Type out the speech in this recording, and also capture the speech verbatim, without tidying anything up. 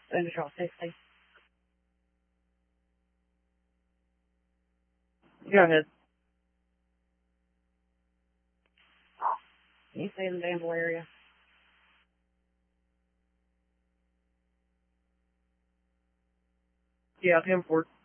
Finish off sixty. Go ahead. Can you stay in the Danville area? Yeah, ten four.